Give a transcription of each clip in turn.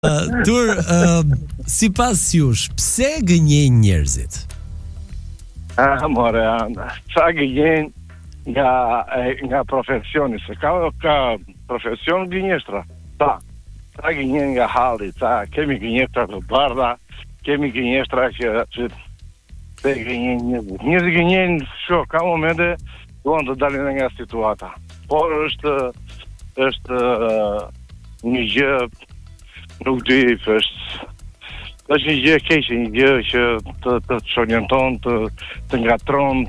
Tur, sipas jush, pse gënjejnë njerëzit? More, sa gënjejnë nga profesioni, se ka profesion gënjeshtra. Sa gënjejnë nga halli, kemi gënjeshtra të bardha, kemi gënjeshtra që gënjejnë njerëzit gënjejnë, ka momente duan të dalin nga situata. Por është një gjë, nuk di, është një gjë e keqe, një gjë që të çorienton, të ngatron,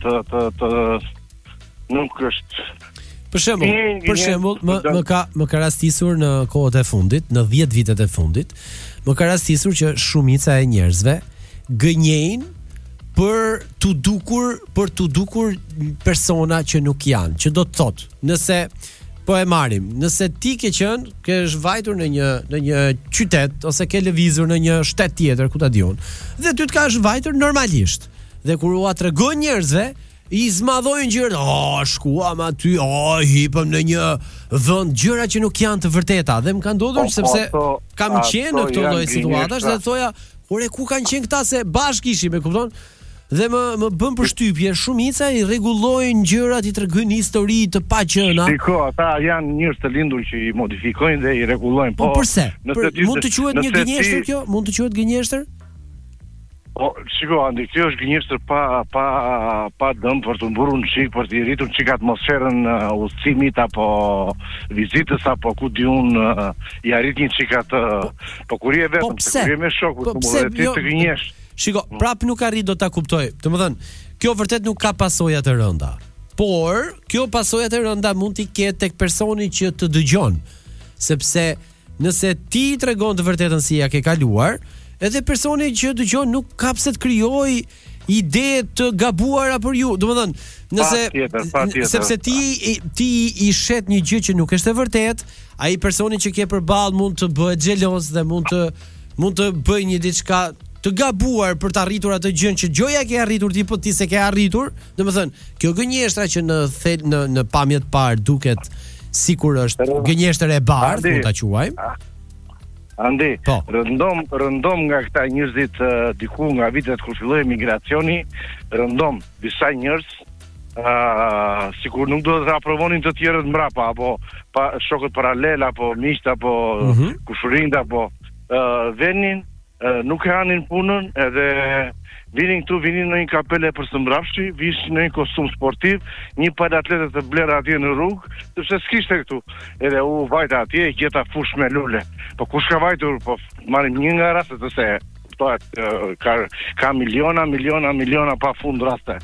nuk është. Për shembull, më ka rastisur në kohët e fundit, në 10 vitet e fundit, më ka rastisur që shumica e njerëzve gënjejnë për të dukur persona që nuk janë, që do të thotë, nëse po e marrim, nëse ti ke është vajtur në një qytet ose ke lëvizur në një shtet tjetër, ku ta diun, dhe ty të ka është vajtur normalisht. Dhe kur ua tregon njerëzve, i zmadhojnë gjëra, shkuam aty, hipëm në një vend, gjëra që nuk janë të vërteta, dhe më kanë ndodhur sepse kam qenë në këto lloj situatash dhe thoja, ore ku kanë qenë këta, se bashkë ishim, e kupton? Dhe më bën përshtypje, shumica i rregullojnë gjërat, i tregojnë histori të paqëna. Shiko, ata janë njerëz të lindur që i modifikojnë dhe i rregullojnë. Po përse? Mund të quhet një gënjeshtër kjo? Mund të quhet gënjeshtër? Po, shiko, Andi, kjo është gënjeshtër pa dëm për të mburur në çik, për të rritur çik atmosferën udhëtimit apo vizitës apo ku diun i arrit një çik atë. Po kur je vetëm, kur je me shokun, ti të gënjesh. Shiko, prap nuk arrit do ta kuptoj. Domethënë, kjo vërtet nuk ka pasoja të rënda. Por, kjo pasoja të rënda mund t'i ketë tek personi që të dëgjon. Sepse nëse ti tregon të vërtetën si ja ke kaluar, edhe personi që dëgjon nuk ka pse të krijojë ide të gabuara për ju. Domethënë, nëse sepse ti i shet një gjë që nuk është e vërtetë, ai personi që ke përballë mund të bëhet xheloz dhe mund të bëjë një diçka të gabuar për të arritur atë gjë që gjoja ke arritur ti, po ti se ke arritur. Domethënë, kjo gënjeshtra që në pamje të parë duket sikur është gënjeshtër e bardhë, mund ta quajmë. Andi, rëndom nga këta njerëzit diku nga vitet kur filloi migracioni, rëndom disa njerëz sikur nuk do të aprovonin të tjerët mbrapa, apo shokët paralel, apo miqt, apo kushërind, apo venin, nuk e hanin punën, edhe vinin në një kapele për së mbrapshti, vishin në një kostum sportiv, një palë atletet të blerë atje në rrugë, sepse s'kishte këtu. Edhe u vajta atje, gjeta fush me lule. Po kush ka vajtur, po marrim një nga rastet se ka miliona pa fund raste.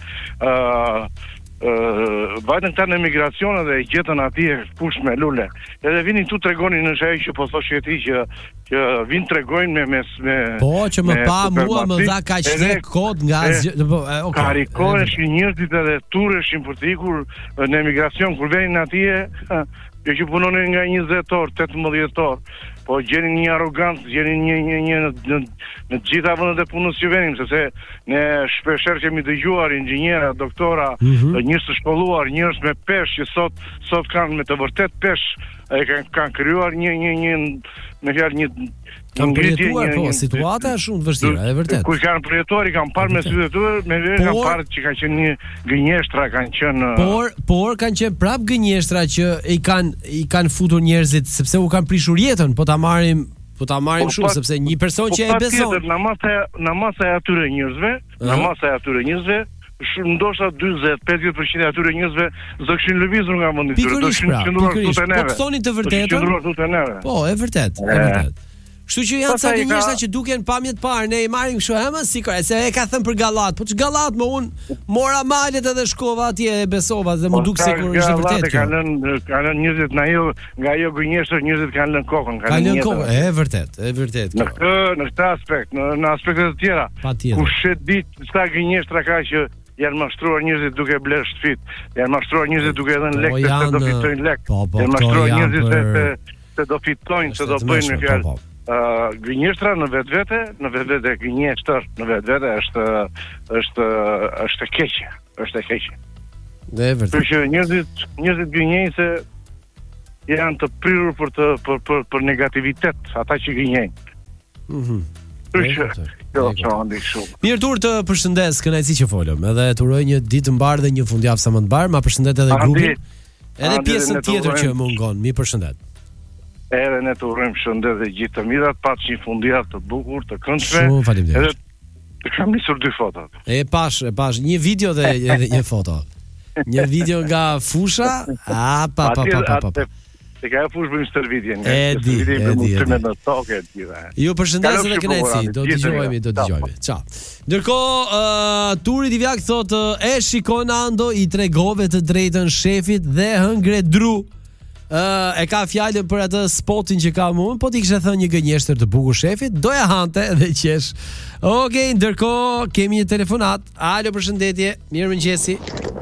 Vajtën këta në emigracione dhe gjetën atje fush me lule. Edhe vinin tu tregonin në shaj që po thoshë ti që vinë tregojnë me po që më pa mua më dha kaq lek kod nga karikoheshin njerëzit edhe turreshin për të ikur në emigracion kur vinin atje, që punonin nga 20 orë, 18 orë, po gjenin një arrogancë, gjenin një në gjitha vendet e punës që venim, sepse ne shpeshherë kemi dëgjuar inxhiniera, doktora, njerëz të shkolluar, njerëz me peshë që sot kanë me të vërtet peshë, kanë krijuar me fjalë një kanë përjetuar, po, situata shumë të vështira, e vërtet. Kur kanë përjetuar, i kanë parë me sytë e tyre, kanë parë që kanë qenë një gënjeshtra, kanë qenë por kanë qenë prap gënjeshtra që i kanë futur njerëzit sepse u kanë prishur jetën, po ta marrim shumë sepse një person që e beson. Në masa e atyre njerëzve, ndoshta 40-50% e atyre njerëzve do kishin lëvizur nga vendi tyre, do kishin qëndruar këtu te neve. Po thonin të vërtetën. Po, e vërtet. Kështu që janë ca gënjeshtra që duken pamje të parë, ne i marrim kështu, sikur se e ka thënë për gallat, po ç'gallat më unë mora malet edhe shkova atje e besova dhe më duk sikur është vërtet kjo. Kanë njerëzit nga ajo gënjeshtër, njerëzit kanë lënë kokën, kanë lënë kokën, e vërtet. Në këtë aspekt, në aspekte të tjera. Kush e di sa gënjeshtra ka që janë mashtruar njerëzit duke bler shtëpit, janë mashtruar njerëzit duke dhënë lekë se do fitojnë lekë, janë mashtruar njerëzit se do fitojnë, se do bëjnë me fjalë. Gënjeshtra në vetvete gënjeshtër në vetvete është e keqe, është e keqe. Dhe vërtet. Për që njerëzit gënjejnë se janë të prirur për negativitet, ata që gënjejnë. Mirë tur të përshëndes, kënaqësi që folëm. Edhe të uroj një ditë të mbarë dhe një fundjavë sa më të mbarë. Ma përshëndet edhe grupin. Edhe pjesën tjetër që mungon. Mi përshëndet. Edhe ne të urojmë shëndet dhe gjithë të mirat, pat që një fundjavë të bukur, të këndshme. Shumë faleminderit. Edhe kam nisur 2 foto. E pash, një video dhe një foto. Një video nga fusha. Pa. Se ka e fush bëjmë stërvitjen. E di. Në tokë e di. Ju përshëndes dhe kënaqësi. Do dëgjojmë. Ciao. Ndërkohë, Turi Divjak thotë, e shikon Ando, i tregove të drejtën shefit dhe hëngre dru. E ka fjalën për atë spotin që ka mund, po ti kishe thënë një gënjeshtër të bukur shefit, doja hante dhe qesh. Okej, ndërkohë kemi një telefonat. Alo, përshëndetje. Mirëmëngjesi.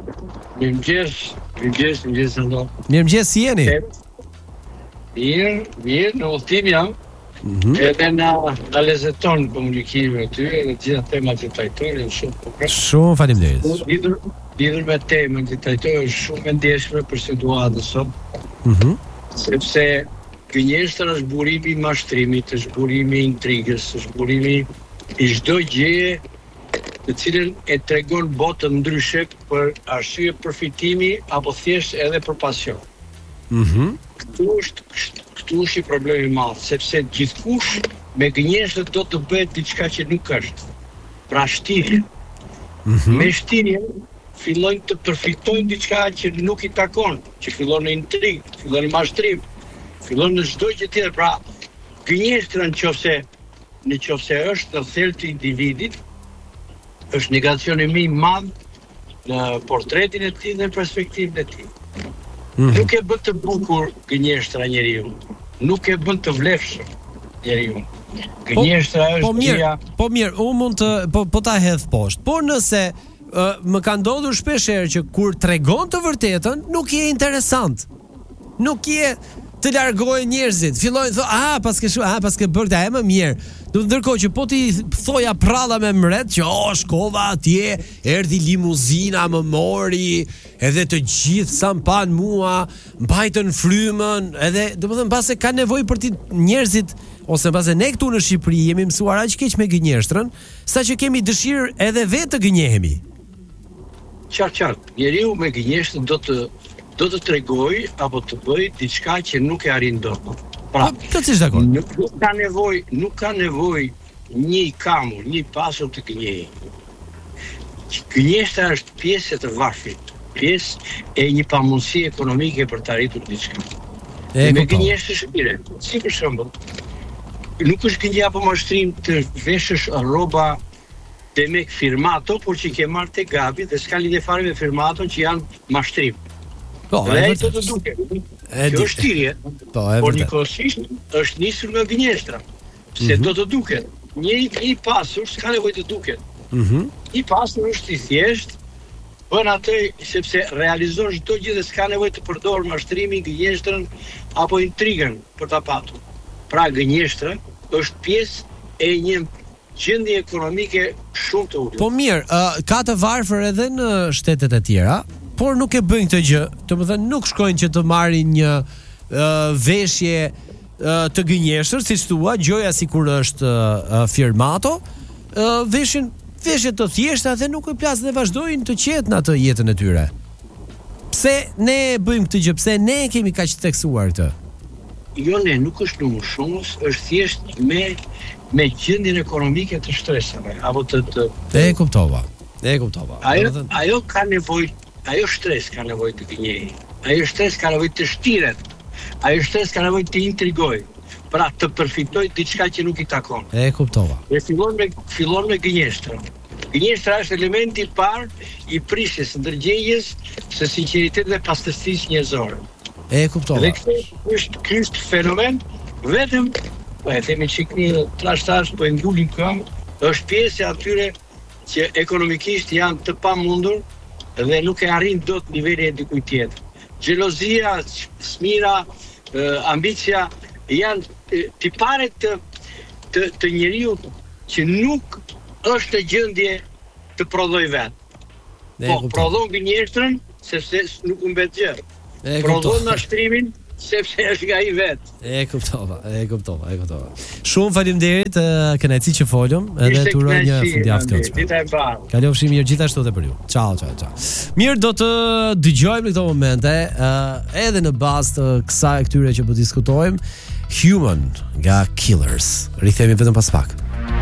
Mirëmëngjes Ando. Mirëmëngjes, si jeni? Mirë, në udhtim jam. Edhe na lezeton komunikimin e ty, edhe gjitha temat që trajtojnë shumë. Shumë faleminderit. Lidhur me temën që trajtojnë është shumë e ndjeshme për situatën sot. Sepse gënjeshtër është burimi i mashtrimit, është burimi i intrigës, është burimi i çdo gjëje të cilën e tregon botën ndryshe për arsye përfitimi apo thjesht edhe për pasion. Këtu është i problemi i madh, sepse gjithkush me gënjeshtër do të bëhet diçka që nuk është. Pra shtirje. Me shtirje fillojnë të përfitojnë diçka që nuk i takon, që fillon në intrigë, fillon në mashtrim, fillon në çdo gjë tjetër. Pra gënjeshtra nëse është në thelb të individit, është negacioni më i madh në portretin e tij dhe në perspektivën e tij. Nuk e bën të bukur gënjeshtra njeriu. Nuk e bën të vlefshëm njeriu. Gënjeshtra është gjëja. Po mirë, unë mund të po ta hedh poshtë. Por nëse më ka ndodhur shpeshherë që kur tregon të vërtetën, nuk je interesant. Nuk je të largohen njerëzit. Fillojnë thonë, paske bërë ta e më mirë. Ndërkohë që po ti thoja pralla me mret që shkova atje, erdhi limuzina, më mori, edhe të gjithë sa mpan mua, mbajtën frymën, edhe domethënë mbase ka nevojë për ti njerëzit, ose mbase ne këtu në Shqipëri jemi mësuar aq keq me gënjeshtrën, saqë kemi dëshirë edhe vetë të gënjehemi. Qartë. Njeriu me gënjeshtër do të tregoj apo të bëj diçka që nuk e arrin dot. Pra, nuk ka nevojë një i kamur, një pasur të gënjejë. Gënjeshtra është pjesë e të varfrit, pjesë e një pamundësie ekonomike për të arritur diçka. Me gënjeshtër shpire, si për shembull, nuk është gënjej apo mashtrim të veshësh rroba demek firmato, por që ke marrë te gabi dhe s'ka lidhje fare me firmaton që janë mashtrim. Dhe do të duket. Kjo është thirrje. Por njëkohësisht është nisur nga gënjeshtra. Pse do të duket? Një i pasur s'ka nevojë të duket. I pasur është i thjesht, bën atë sepse realizon çdo gjë dhe s'ka nevojë të përdor mashtrimin, gënjeshtrën apo intrigën për ta patur. Pra gënjeshtra është pjesë e një gjendje ekonomike shumë të ulët. Po mirë, ka të varfër edhe në shtetet e tjera, por nuk e bëjnë këtë gjë. Domethënë nuk shkojnë që të marrin një veshje të gënjeshtër, siç thua, gjoja sikur është firmato, veshje të thjeshta dhe nuk i plas dhe vazhdojnë të qetë në atë jetën e tyre. Pse ne bëjmë këtë gjë? Pse ne kemi kaq theksuar këtë? Jo, ne nuk është numër shumës, është thjesht me gjendjen ekonomike të shtresave, apo të E kuptova. Ajo ka nevojë, ajo stres ka nevojë të gënjejë. Ajo stres ka nevojë të shtiret. Ajo stres ka nevojë të intrigojë. Pra të përfitoj diçka që nuk i takon. E kuptova. E fillon me gënjeshtrën. Gënjeshtra është elementi i parë i prishjes, ndërgjegjes së sinqeritetit dhe pastërtisë njerëzore. E kuptova. Dhe ky është fenomen vetëm e themi çikni trashtash po e ngulin këmbë, është pjesë e atyre që ekonomikisht janë të pamundur dhe nuk e arrin dot nivelin e dikujt tjetër. Xhelozia, smira, ambicia janë tiparet të njeriu që nuk është në gjendje të prodhoj vetë. Po, prodhon gënjeshtrën sepse nuk u mbet gjë. Prodhon mashtrimin sepse është nga I vet. E kuptova. Shumë faleminderit, kënaqësi që folëm, edhe turoj një fundjavë të këndshme. Dita e mbarë. Kalofshi mirë gjithashtu edhe për ju. Ciao. Mirë, do të dëgjojmë në këto momente, edhe në bazë të këtyre që po diskutojmë, Human nga Killers. Rikthehemi vetëm pas pak.